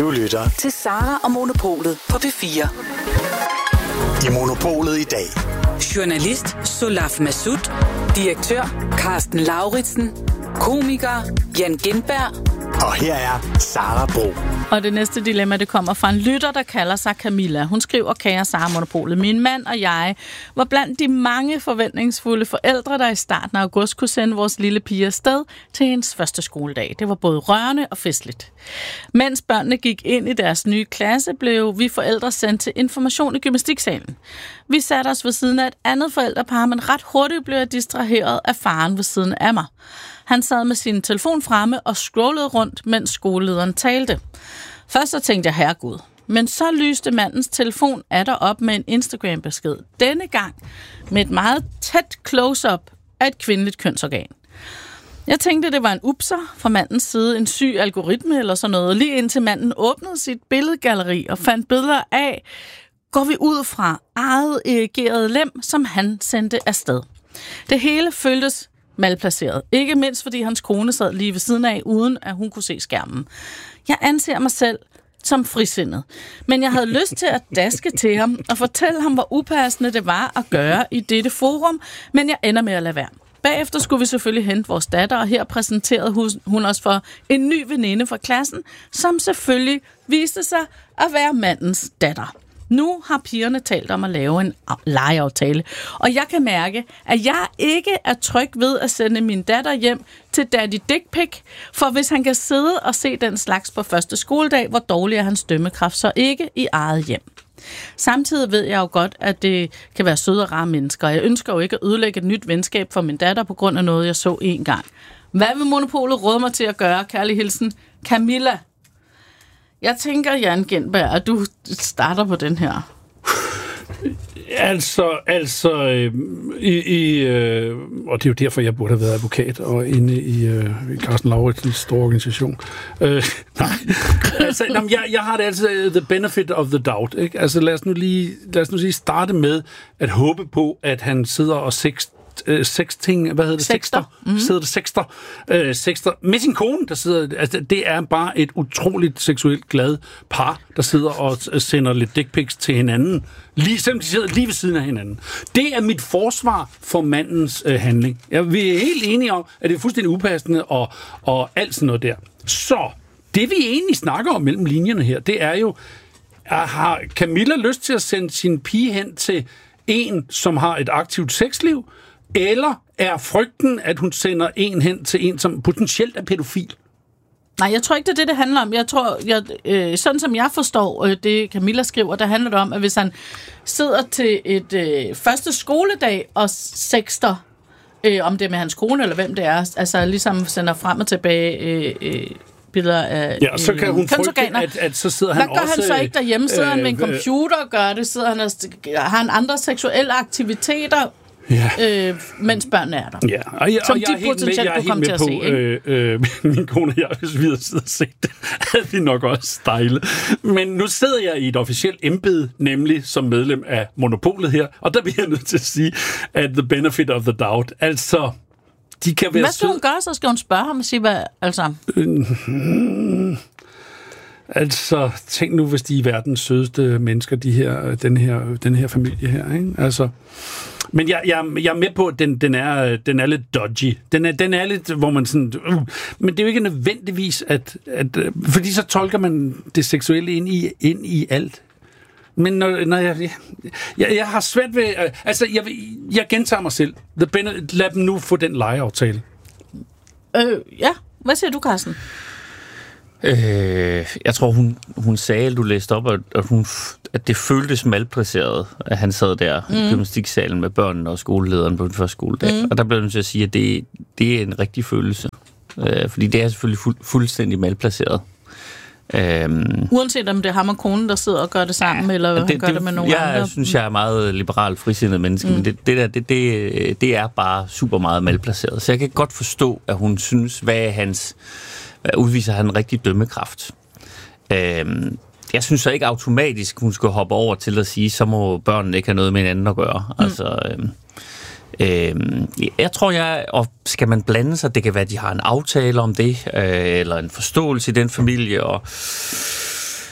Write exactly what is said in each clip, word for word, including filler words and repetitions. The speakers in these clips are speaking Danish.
Du lytter til Sara og Monopolet på P fire. I Monopolet i dag. Journalist Solaf Massoud, direktør Carsten Lauritsen, komiker Jan Gindberg. Og her er Sara Bro. Og det næste dilemma, det kommer fra en lytter, der kalder sig Camilla. Hun skriver, kære Sara Monopolet, min mand og jeg var blandt de mange forventningsfulde forældre, der i starten af august kunne sende vores lille pige afsted til hendes første skoledag. Det var både rørende og festligt. Mens børnene gik ind i deres nye klasse, blev vi forældre sendt til information i gymnastiksalen. Vi satte os ved siden af et andet forældrepar, men ret hurtigt blev jeg distraheret af faren ved siden af mig. Han sad med sin telefon fremme og scrollede rundt, mens skolelederen talte. Først så tænkte jeg, herregud. Men så lyste mandens telefon atter op med en Instagram-besked. Denne gang med et meget tæt close-up af et kvindeligt kønsorgan. Jeg tænkte, det var en upser fra mandens side, en syg algoritme eller sådan noget. Lige indtil manden åbnede sit billedgalleri og fandt billeder af, går vi ud fra eget erigerede lem, som han sendte afsted. Det hele føltes malplaceret. Ikke mindst, fordi hans kone sad lige ved siden af, uden at hun kunne se skærmen. Jeg anser mig selv som frisindet. Men jeg havde lyst til at daske til ham og fortælle ham, hvor upassende det var at gøre i dette forum, men jeg ender med at lade være. Bagefter skulle vi selvfølgelig hente vores datter, og her præsenterede hun os for en ny veninde fra klassen, som selvfølgelig viste sig at være mandens datter. Nu har pigerne talt om at lave en legeaftale, og jeg kan mærke, at jeg ikke er tryg ved at sende min datter hjem til Daddy Dick Pic, for hvis han kan sidde og se den slags på første skoledag, hvor dårlig er hans dømmekraft så ikke i eget hjem. Samtidig ved jeg jo godt, at det kan være søde og rare mennesker, og jeg ønsker jo ikke at ødelægge et nyt venskab for min datter på grund af noget, jeg så en gang. Hvad vil Monopolet råde mig til at gøre? Kærlig hilsen, Camilla. Jeg tænker, Jan Gindberg, at du starter på den her. Altså, altså øh, i, i, øh, og det er jo derfor, jeg burde have været advokat og inde i øh, Carsten Lauritsens store organisation. Øh, nej, altså, jamen, jeg, jeg har det altid the benefit of the doubt. Ikke? Altså, lad os nu lige, lad os nu lige starte med at håbe på, at han sidder og sext Øh, sexting, hvad hedder det? Sexter. Mm-hmm. Sidder det sexter? Øh, sexter. Med sin kone, der sidder, altså det er bare et utroligt seksuelt glad par, der sidder og sender lidt dick pics til hinanden, lige, selvom de sidder lige ved siden af hinanden. Det er mit forsvar for mandens øh, handling. Ja, vi er helt enige om, at det er fuldstændig upassende og, og alt sådan noget der. Så, det vi egentlig snakker om mellem linjerne her, det er jo, har Camilla lyst til at sende sin pige hen til en, som har et aktivt sexliv, eller er frygten, at hun sender en hen til en, som potentielt er pædofil? Nej, jeg tror ikke, det er det, det handler om. Jeg tror, jeg, øh, sådan som jeg forstår øh, det, Camilla skriver, der handler det om, at hvis han sidder til et øh, første skoledag og sexter, øh, om det er med hans kone eller hvem det er, altså ligesom sender frem og tilbage øh, øh, billeder af ja, så kan hun frygte, at, at så sidder han også... Hvad gør også, han så ikke derhjemme? Sidder øh, han med en computer og gør det? Sidder han og, har han andre seksuelle aktiviteter, ja. øh, mens børnene er der? Ja, og jeg, som og jeg de potentielt kunne komme til at på, se, ikke? Øh, øh, min kone og jeg, hvis vi havde siddet og set det, havde vi nok også stejle. Men nu sidder jeg i et officielt embede, nemlig som medlem af Monopolet her, og der bliver jeg nødt til at sige, at the benefit of the doubt, altså... De kan være hvad skal hun gøre, så skal hun spørge ham og sige, hvad, altså... Øh, altså, tænk nu, hvis de er verdens sødeste mennesker, de her, den her, den her familie her, ikke? Altså... Men jeg, jeg, jeg er med på, at den, den, er, den er lidt dodgy. Den er, den er lidt, hvor man sådan... Uh, men det er jo ikke nødvendigvis, at... at fordi så tolker man det seksuelle ind i, ind i alt. Men når, når jeg, jeg... Jeg har svært ved... Altså, jeg, jeg gentager mig selv. Lad dem nu få den legeaftale. Øh, ja. Hvad siger du, Carsten? Øh, jeg tror, hun, hun sagde, at du læste op, at, hun, at det føltes malplaceret, at han sad der mm. i gymnastiksalen med børnene og skolelederen på den første skoledag. Mm. Og der blev jeg nødt til at sige, at det, det er en rigtig følelse. Øh, fordi det er selvfølgelig fuld, fuldstændig malplaceret. Øhm, Uanset om det er ham og konen, der sidder og gør det sammen, ja, eller det, han gør det, det med nogle jeg andre. Jeg synes, jeg er meget liberal, frisindet menneske, mm. men det, det der, det, det, det er bare super meget malplaceret. Så jeg kan godt forstå, at hun synes, hvad er hans... udviser han en rigtig dømmekraft. Øhm, jeg synes så ikke automatisk, hun skal hoppe over til at sige, så må børnene ikke have noget med hinanden at gøre. Mm. Altså, øhm, øhm, jeg tror, jeg, og skal man blande sig, det kan være, at de har en aftale om det, øh, eller en forståelse i den familie, og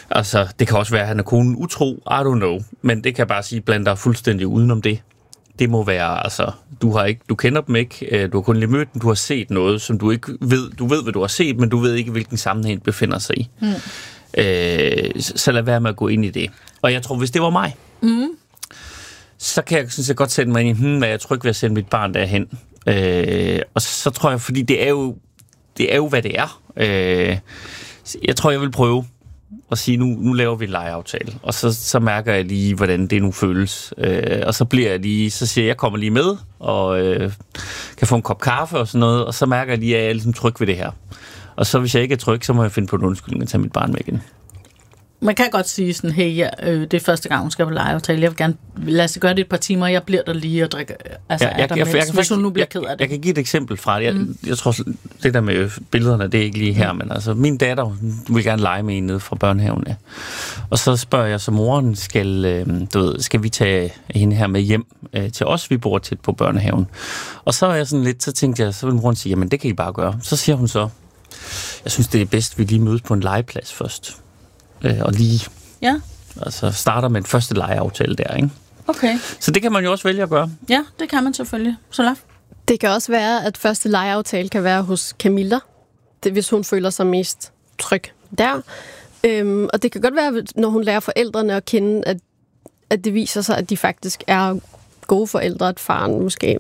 Altså, det kan også være, at han er konen utro, I don't know. Men det kan jeg bare sige, blandt dig fuldstændig udenom det. Det må være, altså, du har ikke, du kender dem ikke, du har kun lige mødt dem, du har set noget, som du ikke ved, du ved, hvad du har set, men du ved ikke, hvilken sammenhæng det befinder sig i. Mm. Øh, så lad være med at gå ind i det. Og jeg tror, hvis det var mig, mm. så kan jeg, synes jeg godt sætte mig ind i, hmm, hvad jeg tryg ved at sende mit barn derhen. Øh, og så tror jeg, fordi det er jo, det er jo hvad det er. Øh, jeg tror, jeg vil prøve og sige, nu, nu laver vi en legeaftale, og så, så mærker jeg lige, hvordan det nu føles. Øh, og så bliver jeg lige, så siger jeg, jeg kommer lige med, og øh, kan få en kop kaffe og sådan noget, og så mærker jeg lige, at jeg er ligesom tryg ved det her. Og så hvis jeg ikke er tryg, så må jeg finde på en undskyldning og tage mit barn med igen. Man kan godt sige sådan, hey, ja, øh, det er første gang, hun skal på legeaftale. Jeg vil gerne, lad os gøre det et par timer, jeg bliver der lige og drikker, altså ja, jeg, jeg, jeg, jeg, hvis hun nu bliver jeg, ked af det. Jeg kan give et eksempel fra det. Jeg, mm. jeg tror, det der med billederne, det er ikke lige her, mm. men altså, min datter, hun vil gerne lege med en nede fra børnehaven. Ja. Og så spørger jeg så moren, skal, øh, du ved, skal vi tage hende her med hjem øh, til os? Vi bor tæt på børnehaven. Og så er jeg sådan lidt, så tænkte jeg, så vil moren sige, jamen det kan I bare gøre. Så siger hun så, jeg synes, det er bedst, vi lige mødes på en legeplads først. Øh, og lige ja. altså starter med en første legeaftale der, ikke? Okay. Så det kan man jo også vælge at gøre. Ja, det kan man selvfølgelig. Så lad. Det kan også være, at første legeaftale kan være hos Camilla, det, hvis hun føler sig mest tryg der. Øhm, og det kan godt være, når hun lærer forældrene at kende, at, at det viser sig, at de faktisk er gode forældre, at faren måske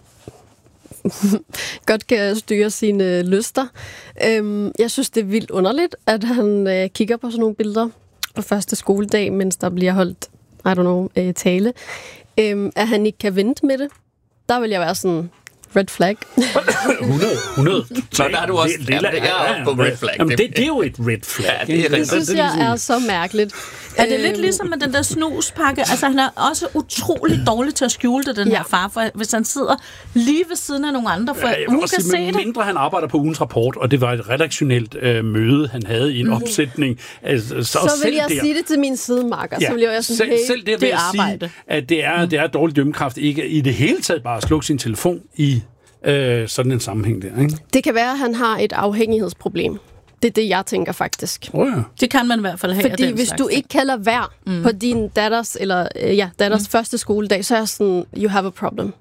godt kan styre sine lyster. Øhm, jeg synes, det er vildt underligt, at han øh, kigger på sådan nogle billeder på første skoledag, mens der bliver holdt, I don't know, øh, tale. Øhm, at han ikke kan vente med det. Der vil jeg være sådan, red flag. hundrede, hundrede. Så der er du også, det, det, ja, jeg er på red flag. Jamen, det, det er jo et red flag. Ja, det, er det synes jeg er så mærkeligt. Er det lidt ligesom med den der snuspakke? Altså, han er også utrolig dårlig til at skjule det, den ja. her far, for hvis han sidder lige ved siden af nogle andre, for ja, hun kan sige, se det. Mindre han arbejder på ugens rapport, og det var et redaktionelt øh, møde, han havde i en mm. opsætning. Altså, så så vil jeg der, sige det til min sidemarker. Ja, så vil jeg være sådan, selv, hey, selv det, det er arbejde. Sige, at det er, mm. det er dårlig dømmekraft, ikke i det hele taget bare at slukke sin telefon i øh, sådan en sammenhæng der, ikke? Det kan være, at han har et afhængighedsproblem. Det er det, jeg tænker faktisk. Oh, ja. Det kan man i hvert fald have. Fordi hvis du ikke kan lade være mm. på din datters, eller, ja, datters mm. første skoledag, så er jeg sådan, you have a problem.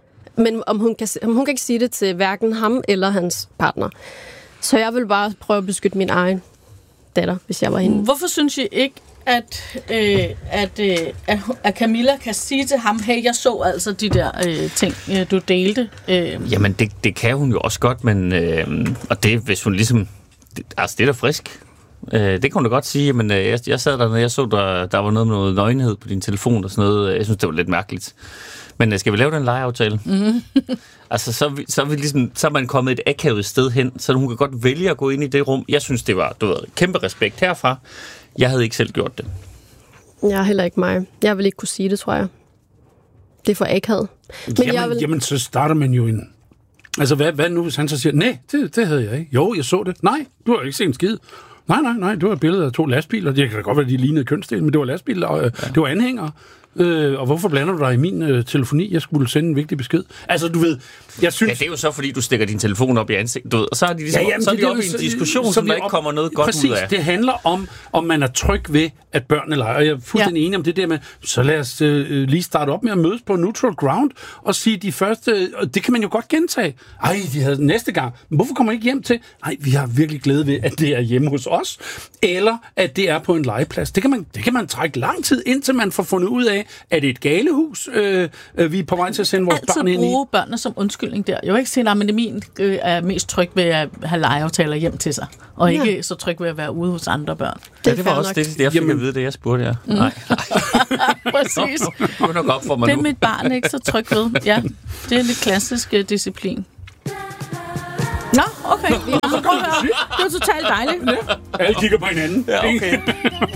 Men om hun, kan, om hun kan ikke sige det til hverken ham eller hans partner. Så jeg vil bare prøve at beskytte min egen datter, hvis jeg var hende. Hvorfor synes I ikke, at, øh, at, øh, at Camilla kan sige til ham, hey, jeg så altså de der øh, ting, øh, du delte? Øh. Jamen, det, det kan hun jo også godt, men øh, og det, hvis hun ligesom, det, altså det er da frisk. Øh, det kan hun da godt sige, men øh, jeg, jeg sad der, når jeg så, der, der var noget med noget nøgenhed på din telefon og sådan noget. Jeg synes, det var lidt mærkeligt. Men øh, skal vi lave den legeaftale? Mm-hmm. altså, så, så, er vi ligesom, så er man kommet et akavet sted hen, så hun kan godt vælge at gå ind i det rum. Jeg synes, det var, du ved, kæmpe respekt herfra. Jeg havde ikke selv gjort det. Jeg er heller ikke mig. Jeg vil ikke kunne sige det, tror jeg. Det er for akavet. Men jamen, jeg vil... jamen, så starter man jo en... Altså, hvad, hvad nu, hvis han så siger, nej, det, det havde jeg ikke. Jo, jeg så det. Nej, du har ikke set en skid. Nej, nej, nej, det var et billede af to lastbiler. Det kan da godt være, de lignede kønsdel, men det var lastbiler, og øh, ja. det var anhængere. Øh, og hvorfor blander du dig i min øh, telefoni? Jeg skulle sende en vigtig besked. Altså, du ved, jeg synes... Ja, det er jo så, fordi du stikker din telefon op i ansigtet, du ved, og så er de ligesom, ja, jamen, så er de oppe i en diskussion, som der ikke kommer noget godt præcis, ud af. Det handler om, om man er tryg ved, at børnene leger. Og jeg er fuldstændig ja. enig om det der med, så lad os øh, lige starte op med at mødes på neutral ground, og sige de første, og det kan man jo godt gentage. Ej, de havde næste gang. Men hvorfor kommer I ikke hjem til? Nej, vi har virkelig glæde ved, at det er hjemme hos os, eller at det er på en legeplads. Det kan man, det kan man trække lang tid, indtil man får fundet ud af, at det er et galehus, øh, vi er på vej til at sende vores altid børn ind i. Altid bruge børnene som undskyldning der. Jeg vil ikke sige, at min øh, er mest tryg ved at have legeaftaler hjem til sig, og ikke ja. så tryg ved at være ude hos andre børn. Det, ja, det var også nok. det, jeg fik at vide, det jeg spurgte jer. Mm. Nej. Præcis. Det var nok op for mig det er nu. mit barn ikke så tryg ved. Ja, det er lidt klassisk uh, disciplin. Nå, okay. Jamen, prøv at høre. Det var totalt dejligt. Ja. Alle kigger på hinanden. Ja, okay.